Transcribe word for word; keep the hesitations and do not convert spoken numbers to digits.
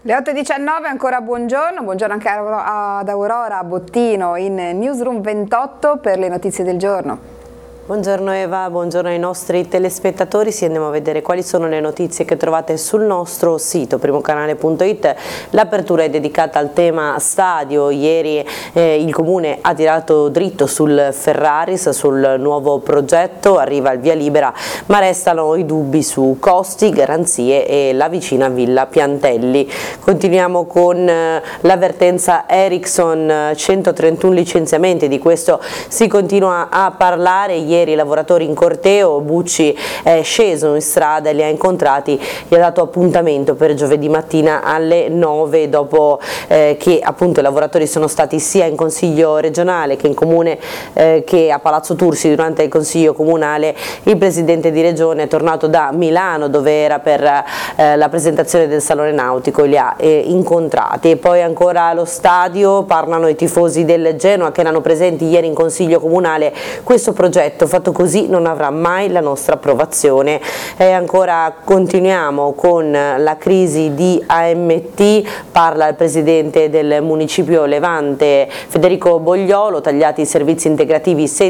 Le otto e diciannove, ancora buongiorno, buongiorno anche ad Aurora Bottino in Newsroom ventotto per le notizie del giorno. Buongiorno Eva, buongiorno ai nostri telespettatori. Sì, andiamo a vedere quali sono le notizie che trovate sul nostro sito primocanale punto it. L'apertura è dedicata al tema stadio. Ieri eh, il Comune ha tirato dritto sul Ferraris, sul nuovo progetto, arriva il via libera, ma restano i dubbi su costi, garanzie e la vicina Villa Piantelli. Continuiamo con eh, l'avvertenza Ericsson, centotrentuno licenziamenti, di questo si continua a parlare. Ieri i lavoratori in corteo, Bucci è sceso in strada e li ha incontrati, gli ha dato appuntamento per giovedì mattina alle nove, dopo eh, che appunto i lavoratori sono stati sia in consiglio regionale che in comune eh, che a Palazzo Tursi. Durante il consiglio comunale il presidente di regione è tornato da Milano, dove era per eh, la presentazione del salone nautico, e li ha eh, incontrati. E poi ancora allo stadio parlano i tifosi del Genoa che erano presenti ieri in consiglio comunale. Questo progetto fatto così non avrà mai la nostra approvazione. E ancora continuiamo con la crisi di A M T, parla il presidente del municipio Levante Federico Bogliolo, tagliati i servizi integrativi